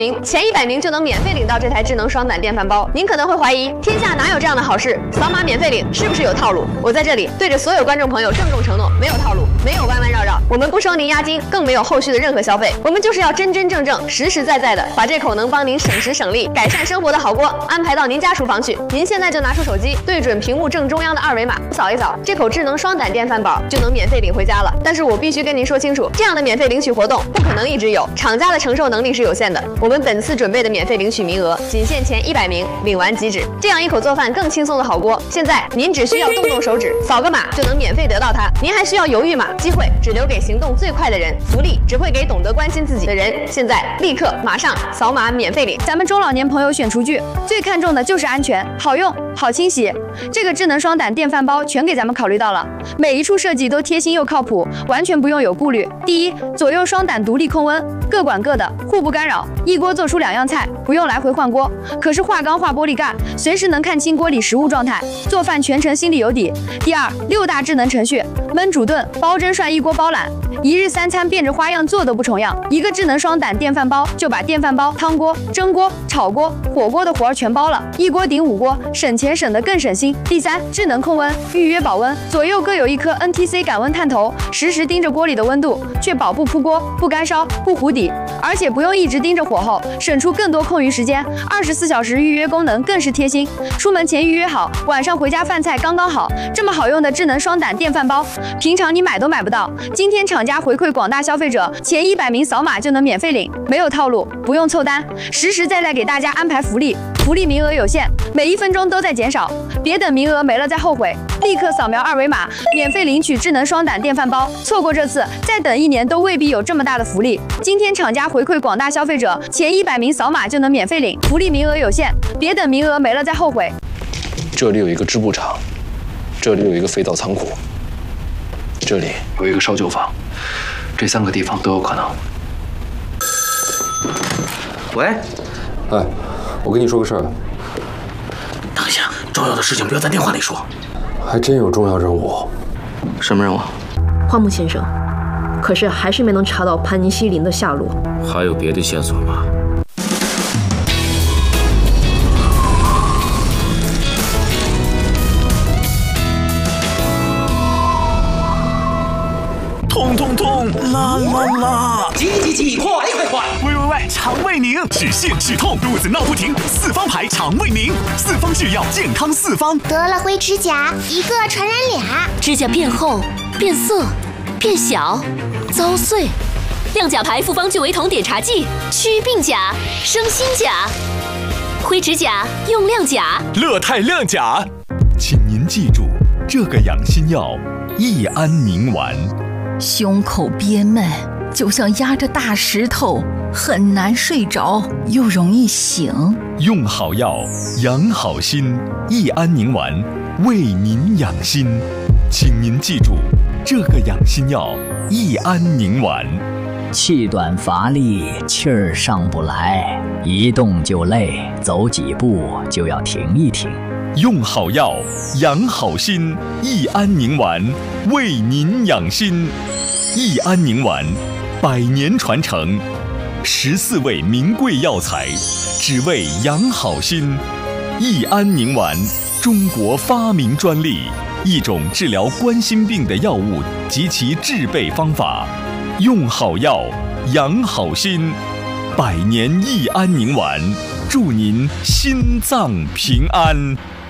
前100名就能免费领到这台智能双胆电饭煲。您可能会怀疑，天下哪有这样的好事？扫码免费领是不是有套路？我在这里对着所有观众朋友郑重承诺，没有套路，没有弯弯绕绕，我们不收您押金，更没有后续的任何消费。我们就是要真真正正、实实在在的把这口能帮您省时省力、改善生活的好锅安排到您家厨房去。您现在就拿出手机，对准屏幕正中央的2维码，扫一扫，这口智能双胆电饭煲就能免费领回家了。但是我必须跟您说清楚，这样的免费领取活动不可能一直有，厂家的承受能力是有限的。我们本次准备的免费领取名额仅限前100名，领完即止。这样一口做饭更轻松的好锅，现在您只需要动动手指，扫个码就能免费得到它。您还需要犹豫吗？机会只留给行动最快的人，福利只会给懂得关心自己的人。现在立刻马上扫码免费领。 咱们中老年朋友选厨具最看重的就是安全、好用、好清洗。这个智能双胆电饭煲全给咱们考虑到了，每一处设计都贴心又靠谱，完全不用有顾虑。第一，左右双胆独立控温，各管各的，互不干扰，一锅做出2样菜，不用来回换锅。可是化钢化玻璃盖，随时能看清锅里食物状态，做饭全程心里有底。第二，6大智能程序，焖煮炖、煲蒸涮一锅包揽，1日3餐变着花样做都不重样。一个智能双胆电饭煲就把电饭煲、汤锅、蒸锅、炒锅、火锅的活儿全包了，一锅顶5锅，省钱省得更省心。第三，智能控温，预约保温，左右各有一颗 NTC 感温探头，实时盯着锅里的温度，确保不扑锅、不干烧、不糊底，而且不用一直盯着火候，省出更多空余时间。24小时预约功能更是贴心，出门前预约好，晚上回家饭菜刚刚好。这么好用的智能双胆电饭煲，平常你买都买不到。今天厂家回馈广大消费者，前100名扫码就能免费领，没有套路，不用凑单，实实在在给大家安排福利。福利名额有限，每1分钟都在减少，别等名额没了再后悔。立刻扫描2维码，免费领取智能双胆电饭煲。错过这次，再等1年都未必有这么大的福利。今天厂家回馈广大消费者，前100名扫码就能免费领，福利名额有限，别等名额没了再后悔。 这里有一个织布厂，这里有一个肥皂仓库，这里有一个烧酒坊，这3个地方都有可能。 喂， 哎，我跟你说个事儿。 等一下，重要的事情不要在电话里说。 还真有重要任务。 什么任务？ 花木先生，可是还是没能查到潘尼西林的下落。 还有别的线索吗？ 痛痛痛，啦啦啦！ 急，快！ 喂，肠胃宁止泻止痛，肚子闹不停，4方牌肠胃宁，4方制药，健康4方。 得了灰指甲，一个传染俩， 指甲变厚、变色、变小、遭碎。亮甲牌复方聚维酮碘茶剂，祛病甲，生新甲。灰指甲用亮甲， 乐泰亮甲。请您记住，这个养心药益安宁丸。 胸口憋闷，就像压着大石头，很难睡着，又容易醒。 用好药，养好心，益安宁丸为您养心。请您记住，这个养心药益安宁丸。 气短乏力，气儿上不来，一动就累，走几步就要停一停。 用好药，养好心，益安宁丸为您养心。益安宁丸100年传承，14味名贵药材，只为养好心。益安宁丸，中国发明专利，一种治疗冠心病的药物及其制备方法。用好药，养好心，100年益安宁丸，祝您心脏平安。